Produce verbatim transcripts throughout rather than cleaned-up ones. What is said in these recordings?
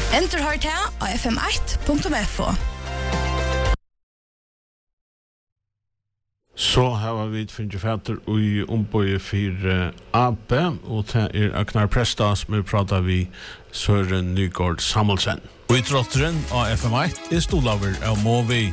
Enter hørt her av f m eitt punktum f o. Så har vi finnet fatter i ombøye for A B, og det er Agnar Presta som vi prater vi Søren Nygård Samuelsen. Og i trotteren av F M eitt er stolaver av Movi.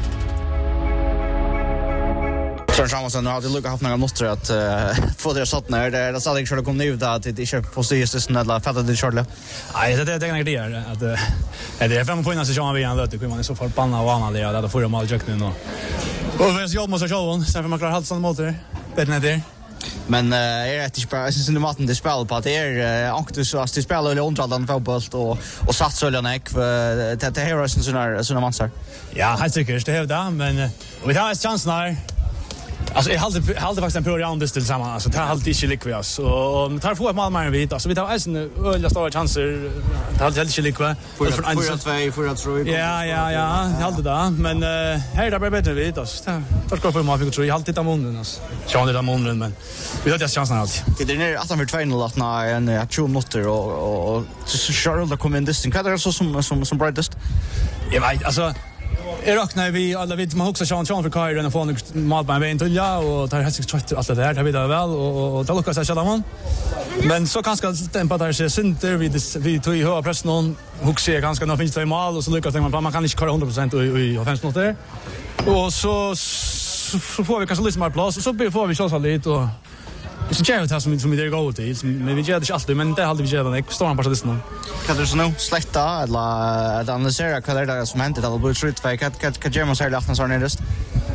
Søren Samuelsen har alltid lukket haft noen måter at uh, få det satt ned. Det er stadig ikke kom nytt at det ikke får styrstisten eller fattet det kjørlig. Nei, det er det det er. At, uh, det er fremme på innan sesjonen vi igjen, vet du, hvor man er så forbannet og vanlig, og det er forrige mal i kjøkkenen nå. Og vi har jobb med seg selv, så man klarer halvt sånne måter. Bedre enn det. Men uh, er det ikke bare, jeg synes det maten de spiller på, at det er uh, aktus, altså de spiller veldig omtrallende fotball og, og satt så veldig nek, for det, det er jo sånne manser. Ja, helt sikkert, det er det, men uh, vi tar et chansen her. Alltså jag hade jag hade faktiskt en pro round this tillsammans. Alltså det har alltid inte lyckats oss och tar få ett mål mer än vi. Alltså vi tar alltså öliga stora chanser. Det har alltid inte lyckats. För för två för att tror. Ja, ja, ja, det hade det. Men eh här är det bättre vi alltså. Det ska få mål för tror jag alltid ta munnen alltså. Sean det ta munnen men vi har inte chansen alltid. Det är ner att han för två noll att när en tjugo minuter och och så Charles där kommer in distant. Vad är det så som som som brightest? Jag vet alltså Jag räknar vi alla vid man också chans chans för Kyle och få en mat på en väg till ja och tar helt säkert allt det där det vidare väl och och det lukkar sig själva men så kanske tempat där så synter vi vi tog i höra pressen någon huxar ganska nog finns det mål och så lyckas man man kan inte köra hundra procent i i fem minuter och så så får vi kanske lite mer plats och så får vi chansa lite och så tjänar det som som vi det går till men vi gör det inte alltid men det hade vi gör den står han på det nu. Kan du så nu släkta eller att analysera vad det är som händer det blir trött för kan kan kan German säga att han så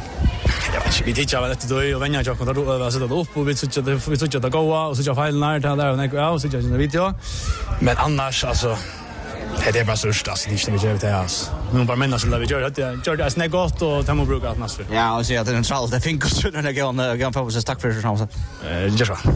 Ja, vi tittar väl efter då och vänja jag kommer då att sätta upp och vi tycker det vi tycker det går och så jag fel när det där och nej och så jag i video. Men annars alltså det är bara så stort alltså det är inte det alltså. Men bara människor så vi gör det gör det är snägt gott och ta mig bruka att nästa. Ja, och så att det är neutralt. Det finns så när jag går går på så tack för det så. Eh, just så.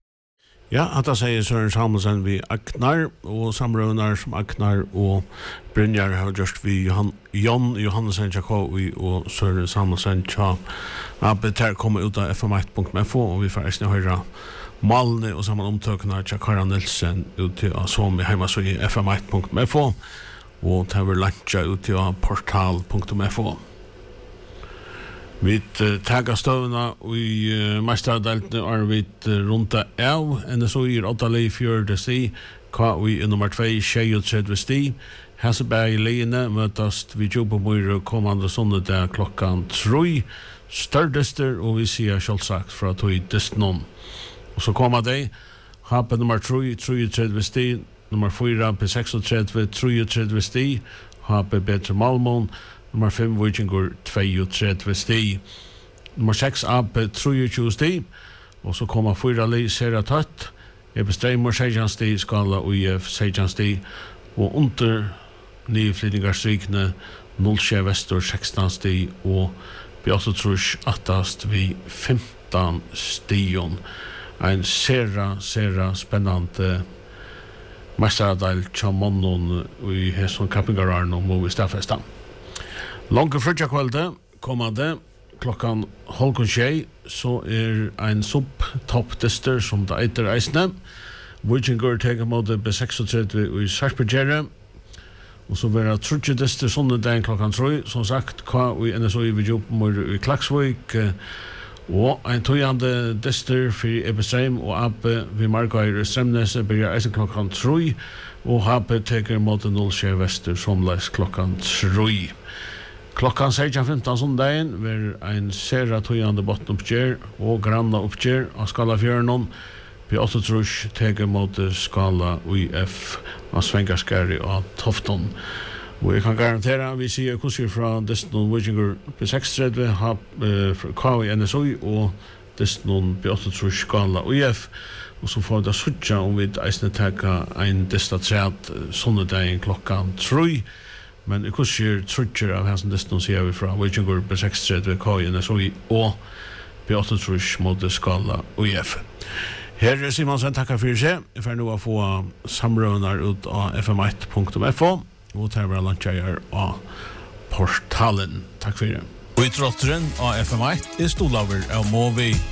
Ja, at det sier Søren Samuelsen vi Agnar, og samrøvnar som Agnar og Brynjar har gjort vi Johan, Jon Johannesen Jakobi og Søren Samuelsen tja Abet her kommer ut av f m eitt punktum f o og vi får eisne høyra malene og saman omtøkene tja Karan Nilsen ut til som i heimas i f m eitt punktum f o og det var lantja ut til portal punktum f o. Vi uh, tager støvna i uh, meisterdeltene er vi uh, rundt av enn så i åtta lei fjørde sti hva vi i nummer två tjejutredve sti Hesseberg i leine møtast vi jo på møyre kommande sondag klokkan tre størdester og vi sier selvsagt fra tog distnon og så kommer de hape nummer tre tjejutredve sti nummer fyra på seksogtredve tjejutredve sti hape Betre Malmon nummer fem Vikingur tjugotretve sti. Nummer sex Ab tjugotjugo sti. Og så kommer fyra li Sera Tøtt. Ebbe Streimor sexton sti, Skala U I F sexton sti. Og under nye flytningarstrykene Nullsjö Vestor sexton sti. Og Bjørntrus attast vi femton stion. Ein sera, sera spennande mesteradel tjamonon i Hesson Kappingararn og Movi Stafestan. Långa frutja kvälde kommande klockan halv tjej så är en sub-top-tester som det heter eisne. Vikingur teker mot B seksogtredve i Sarpsborg og så blir det trutje tester sånne dagen klockan tre som sagt hva vi N S O i vi jobber i Klaksvik og en tøyande tester for Ebestreim og Abbe vi Markøyr i Strømnese blir eisen klockan tre og Abbe teker mot Nullsjö Vestor som leis klockan tre. Klokkan sexton femton sondagen var ein sera tøyande botten oppgjør og granna oppgjør av Skala fjørnon på åttitrus teker mot Skala U I F av Svengarskari og Tofton. Og jeg kan garantera vi sier kurser fra Deston Vikingur på seksogtredve K V N S O og Deston på åttitrus Skala U I F og så får det suttja om vi eisne teka ein destatræt sondagen klokkan tre. Men jeg kurser trutcher av hans distan sier vi fra Vikingur på seksogtredve K I N S O I og på åttitrus mot Skala U I F. Her er Simonsen, takkar for seg. Jeg får nå å få samrøvnar ut av f m eitt punktum f o og til å være landtjeier av portalen. Takk for det. Og i trotteren av F M eitt er stolaver av Movi.